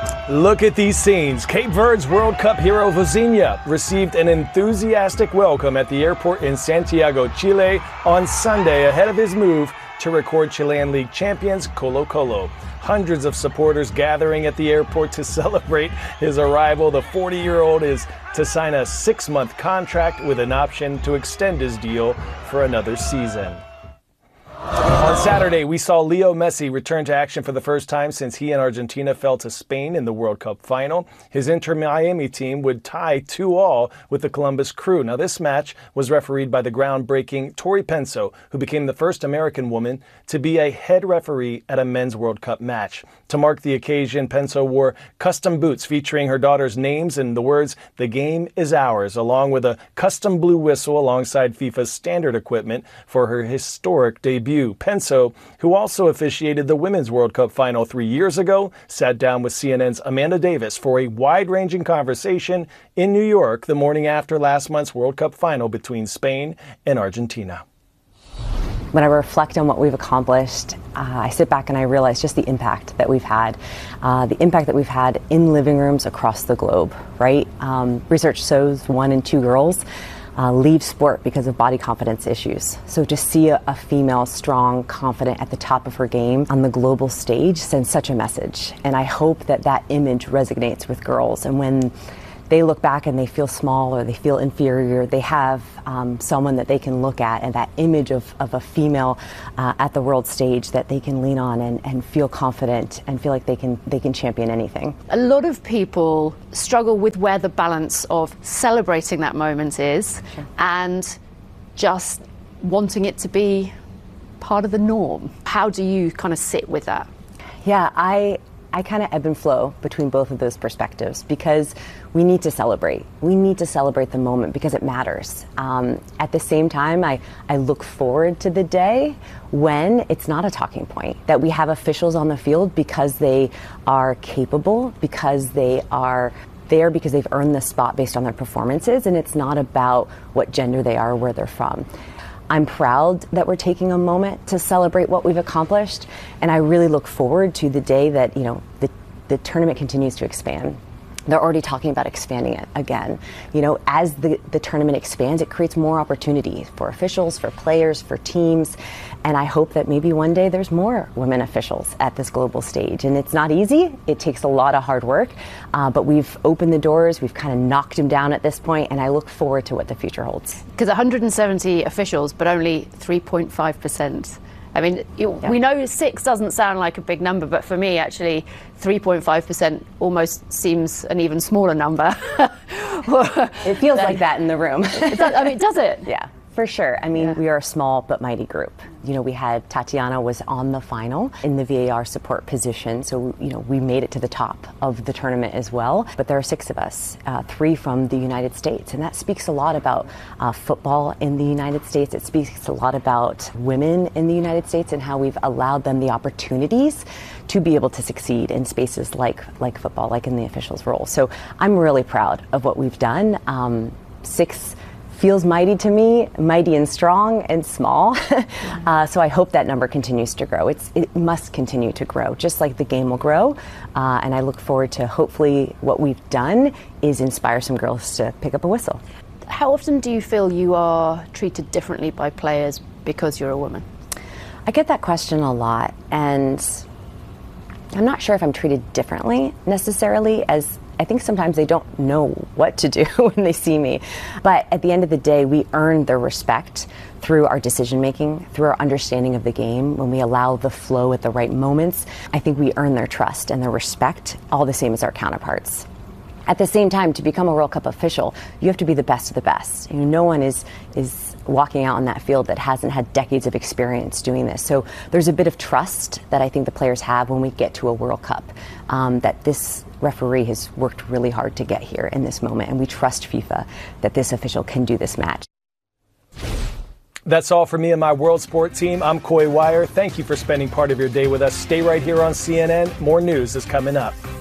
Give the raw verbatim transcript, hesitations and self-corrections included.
Look at these scenes. Cape Verde's World Cup hero Vozinha received an enthusiastic welcome at the airport in Santiago, Chile on Sunday ahead of his move to record Chilean League champions Colo-Colo. Hundreds of supporters gathering at the airport to celebrate his arrival. The forty-year-old is to sign a six-month contract with an option to extend his deal for another season. On Saturday, we saw Leo Messi return to action for the first time since he and Argentina fell to Spain in the World Cup final. His Inter Miami team would tie two all with the Columbus Crew. Now, this match was refereed by the groundbreaking Tori Penso, who became the first American woman to be a head referee at a men's World Cup match. To mark the occasion, Penso wore custom boots featuring her daughter's names and the words, "The game is ours," along with a custom blue whistle alongside FIFA's standard equipment for her historic debut. Penso, who also officiated the Women's World Cup final three years ago, sat down with C N N's Amanda Davis for a wide-ranging conversation in New York the morning after last month's World Cup final between Spain and Argentina. When I reflect on what we've accomplished, uh, I sit back and I realize just the impact that we've had, uh, the impact that we've had in living rooms across the globe, right? Um, research shows one in two girls Uh, leave sport because of body confidence issues. So to see a, a female strong, confident at the top of her game on the global stage sends such a message. And I hope that that image resonates with girls. And when they look back and they feel small or they feel inferior, they have um, someone that they can look at, and that image of, of a female uh, at the world stage that they can lean on and, and feel confident and feel like they can they can champion anything. A lot of people struggle with where the balance of celebrating that moment is sure. and just wanting it to be part of the norm. How do you kind of sit with that? Yeah, I I kind of ebb and flow between both of those perspectives because we need to celebrate. We need to celebrate the moment because it matters. Um, at the same time, I, I look forward to the day when it's not a talking point, that we have officials on the field because they are capable, because they are there because they've earned the spot based on their performances, and it's not about what gender they are or where they're from. I'm proud that we're taking a moment to celebrate what we've accomplished, and I really look forward to the day that, you know, the, the tournament continues to expand. They're already talking about expanding it again. You know, as the, the tournament expands, it creates more opportunities for officials, for players, for teams, and I hope that maybe one day there's more women officials at this global stage. And it's not easy. It takes a lot of hard work, uh, but we've opened the doors, we've kind of knocked them down at this point, and I look forward to what the future holds. Because one hundred seventy officials, but only three point five percent. I mean, you, yeah. we know six doesn't sound like a big number, but for me, actually, three point five percent almost seems an even smaller number. It feels like that in the room. It does, I mean, does it? Yeah, for sure. I mean, yeah. we are a small but mighty group. You know, we had Tatiana was on the final in the V A R support position, so, you know, we made it to the top of the tournament as well. But there are six of us, uh, three from the United States, and that speaks a lot about uh, football in the United States. It speaks a lot about women in the United States and how we've allowed them the opportunities to be able to succeed in spaces like like football, like in the officials' role. So I'm really proud of what we've done. Um, six feels mighty to me, mighty and strong and small. uh, so I hope that number continues to grow. It's, it must continue to grow, just like the game will grow. Uh, and I look forward to hopefully what we've done is inspire some girls to pick up a whistle. How often do you feel you are treated differently by players because you're a woman? I get that question a lot, and I'm not sure if I'm treated differently necessarily, as I think sometimes they don't know what to do when they see me. But at the end of the day, we earn their respect through our decision making, through our understanding of the game. When we allow the flow at the right moments, I think we earn their trust and their respect, all the same as our counterparts. At the same time, to become a World Cup official, you have to be the best of the best. You know, no one is is walking out on that field that hasn't had decades of experience doing this. So there's a bit of trust that I think the players have when we get to a World Cup, um, that this referee has worked really hard to get here in this moment, and we trust FIFA that this official can do this match. That's all for me and my World Sport team. I'm Coy Wire. Thank you for spending part of your day with us. Stay right here on C N N. More news is coming up.